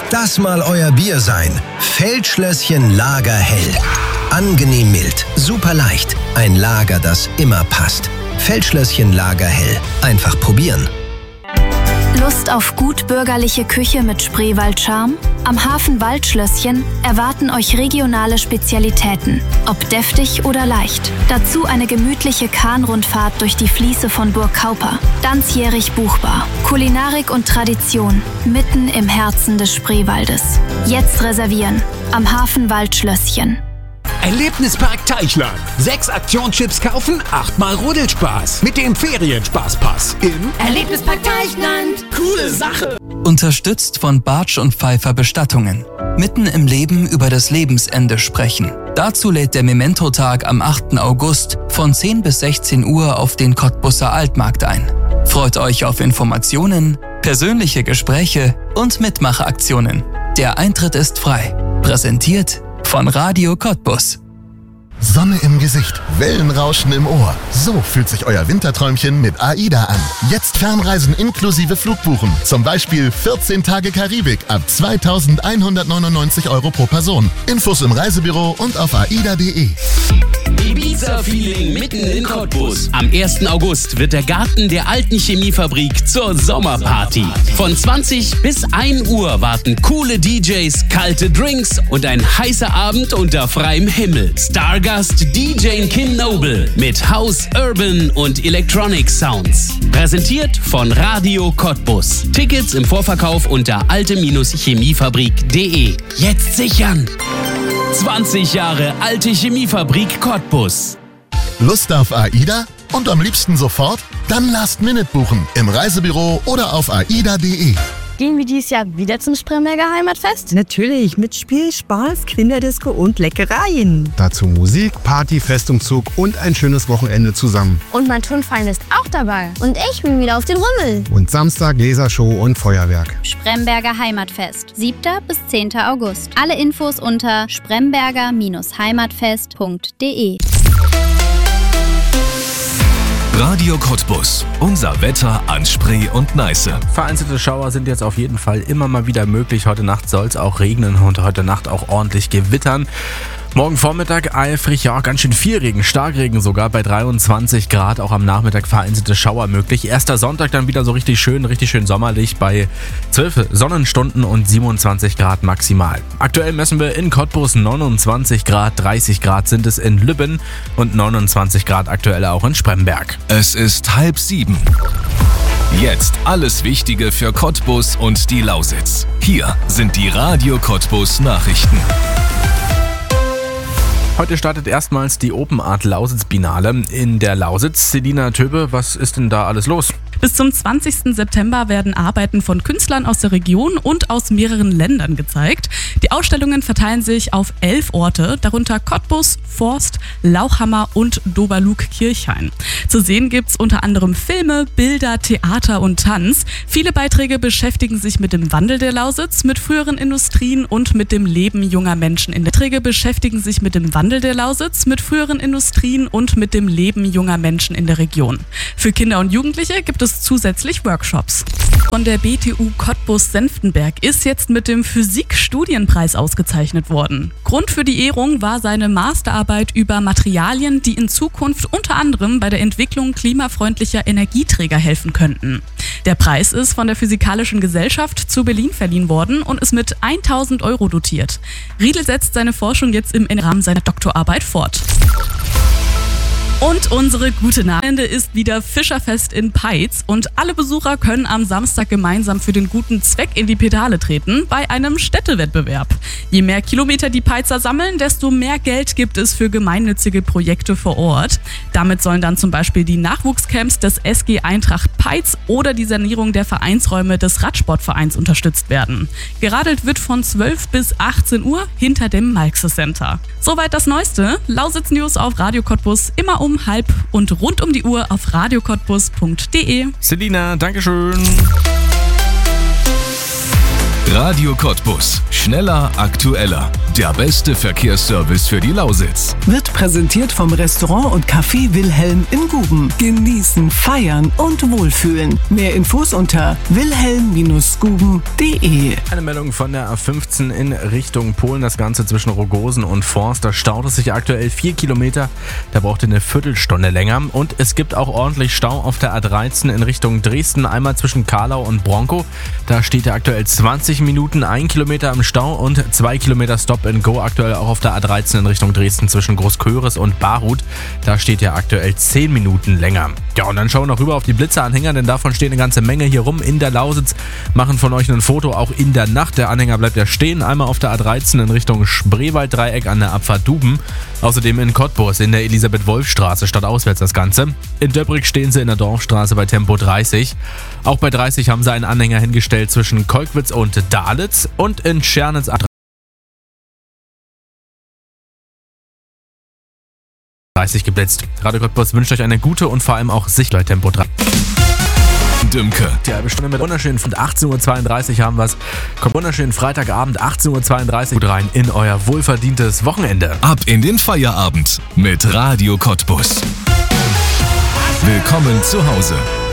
das mal euer Bier sein. Feldschlösschen Lager Hell. Angenehm mild, super leicht. Ein Lager, das immer passt. Feldschlösschen Lager Hell. Einfach probieren. Lust auf gut bürgerliche Küche mit Spreewald-Charme? Am Hafen Waldschlösschen erwarten euch regionale Spezialitäten, ob deftig oder leicht. Dazu eine gemütliche Kahnrundfahrt durch die Fließe von Burg Kauper. Ganzjährig buchbar. Kulinarik und Tradition mitten im Herzen des Spreewaldes. Jetzt reservieren. Am Hafen Waldschlösschen. Erlebnispark Teichland. 6 Aktionschips kaufen, 8-mal Rodelspaß. Mit dem Ferienspaßpass im Erlebnispark Teichland. Coole Sache. Unterstützt von Bartsch und Pfeiffer Bestattungen. Mitten im Leben über das Lebensende sprechen. Dazu lädt der Memento-Tag am 8. August von 10 bis 16 Uhr auf den Cottbuser Altmarkt ein. Freut euch auf Informationen, persönliche Gespräche und Mitmachaktionen. Der Eintritt ist frei. Präsentiert von Radio Cottbus. Sonne im Gesicht, Wellenrauschen im Ohr. So fühlt sich euer Winterträumchen mit AIDA an. Jetzt Fernreisen inklusive Flugbuchen. Zum Beispiel 14 Tage Karibik ab 2.199 € pro Person. Infos im Reisebüro und auf aida.de. Ibiza-Feeling mitten in Cottbus. Am 1. August wird der Garten der alten Chemiefabrik zur Sommerparty. Von 20 bis 1 Uhr warten coole DJs, kalte Drinks und ein heißer Abend unter freiem Himmel. Stargast DJ Kin Noble mit House, Urban und Electronic Sounds. Präsentiert von Radio Cottbus. Tickets im Vorverkauf unter alte-chemiefabrik.de. Jetzt sichern! 20 Jahre alte Chemiefabrik Cottbus. Lust auf AIDA? Und am liebsten sofort? Dann Last-Minute buchen im Reisebüro oder auf aida.de. Gehen wir dieses Jahr wieder zum Spremberger Heimatfest? Natürlich, mit Spiel, Spaß, Kinderdisco und Leckereien. Dazu Musik, Party, Festumzug und ein schönes Wochenende zusammen. Und mein Turnverein ist auch dabei. Und ich bin wieder auf den Rummel. Und Samstag Lasershow und Feuerwerk. Spremberger Heimatfest, 7. bis 10. August. Alle Infos unter spremberger-heimatfest.de. Radio Cottbus. Unser Wetter an Spree und Neiße. Vereinzelte Schauer sind jetzt auf jeden Fall immer mal wieder möglich. Heute Nacht soll es auch regnen und heute Nacht auch ordentlich gewittern. Morgen Vormittag eifrig, ja, ganz schön viel Regen, Starkregen sogar bei 23 Grad. Auch am Nachmittag vereinzelte Schauer möglich. Erster Sonntag dann wieder so richtig schön sommerlich bei 12 Sonnenstunden und 27 Grad maximal. Aktuell messen wir in Cottbus 29 Grad, 30 Grad sind es in Lübben und 29 Grad aktuell auch in Spremberg. Es ist 6:30. Jetzt alles Wichtige für Cottbus und die Lausitz. Hier sind die Radio Cottbus Nachrichten. Heute startet erstmals die Open Art Lausitz Biennale in der Lausitz. Selina Töbe, was ist denn da alles los? Bis zum 20. September werden Arbeiten von Künstlern aus der Region und aus mehreren Ländern gezeigt. Die Ausstellungen verteilen sich auf 11 Orte, darunter Cottbus, Forst, Lauchhammer und Doberlug-Kirchhain. Zu sehen gibt's unter anderem Filme, Bilder, Theater und Tanz. Viele Beiträge beschäftigen sich mit dem Wandel der Lausitz, mit früheren Industrien und mit dem Leben junger Menschen in der Region. Für Kinder und Jugendliche gibt es zusätzlich Workshops. Von der BTU Cottbus-Senftenberg ist jetzt mit dem Physik-Studienpreis ausgezeichnet worden. Grund für die Ehrung war seine Masterarbeit über Materialien, die in Zukunft unter anderem bei der Entwicklung klimafreundlicher Energieträger helfen könnten. Der Preis ist von der Physikalischen Gesellschaft zu Berlin verliehen worden und ist mit 1.000 € dotiert. Riedl setzt seine Forschung jetzt im Rahmen seiner Doktorarbeit fort. Und unsere gute Nachricht ist wieder Fischerfest in Peitz und alle Besucher können am Samstag gemeinsam für den guten Zweck in die Pedale treten bei einem Städtewettbewerb. Je mehr Kilometer die Peitzer sammeln, desto mehr Geld gibt es für gemeinnützige Projekte vor Ort. Damit sollen dann zum Beispiel die Nachwuchscamps des SG Eintracht Peitz oder die Sanierung der Vereinsräume des Radsportvereins unterstützt werden. Geradelt wird von 12 bis 18 Uhr hinter dem Malxe Center. Soweit das Neueste. Lausitz News auf Radio Cottbus immer um 12:30 und rund um die Uhr auf radiocottbus.de. Selina, Dankeschön. Radio Cottbus. Schneller, aktueller. Der beste Verkehrsservice für die Lausitz. Wird präsentiert vom Restaurant und Café Wilhelm in Guben. Genießen, feiern und wohlfühlen. Mehr Infos unter wilhelm-guben.de. Eine Meldung von der A15 in Richtung Polen. Das Ganze zwischen Rogosen und Forst. Da staut es sich aktuell 4 Kilometer. Da braucht ihr eine Viertelstunde länger. Und es gibt auch ordentlich Stau auf der A13 in Richtung Dresden. Einmal zwischen Karlau und Bronkow. Da steht ja aktuell 20 Minuten, 1 Kilometer im Stau und 2 Kilometer Stop and Go. Aktuell auch auf der A13 in Richtung Dresden zwischen Großköris und Barut. Da steht ja aktuell 10 Minuten länger. Ja, und dann schauen wir noch rüber auf die Blitzeranhänger, denn davon stehen eine ganze Menge hier rum in der Lausitz. Machen von euch ein Foto auch in der Nacht. Der Anhänger bleibt ja stehen. Einmal auf der A13 in Richtung Spreewalddreieck an der Abfahrt Duben. Außerdem in Cottbus in der Elisabeth-Wolf-Straße stadtauswärts das Ganze. In Döbrig stehen sie in der Dorfstraße bei Tempo 30. Auch bei 30 haben sie einen Anhänger hingestellt zwischen Kolkwitz und Dalitz und in Schernitz geblitzt. Radio Cottbus wünscht euch eine gute und vor allem auch sichere Tempo 3. Dümke. Ja, bestimmt mit wunderschönen von 18.32 Uhr haben wir es. Kommt wunderschönen Freitagabend 18.32 Uhr gut rein in euer wohlverdientes Wochenende. Ab in den Feierabend mit Radio Cottbus. Willkommen zu Hause.